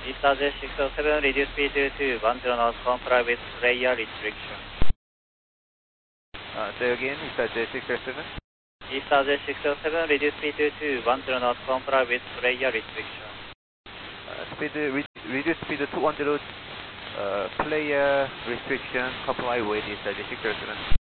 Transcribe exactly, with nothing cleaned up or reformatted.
Easter J six oh seven, reduce speed to one zero knots, comply with player restriction. Uh, say again, Easter J six oh seven. Easter J six oh seven, reduce speed to one zero knots, comply with player restriction. Uh, speed, re reduce speed to one zero, uh, player restriction, comply with Easter J six oh seven.